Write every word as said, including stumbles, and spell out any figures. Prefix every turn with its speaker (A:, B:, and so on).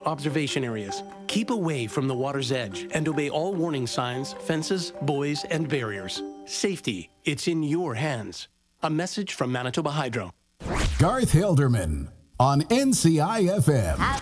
A: Observation areas. Keep away from the water's edge and obey all warning signs, fences, buoys, and barriers. Safety, it's in your hands. A message from Manitoba Hydro.
B: Garth Hilderman on N C I F M.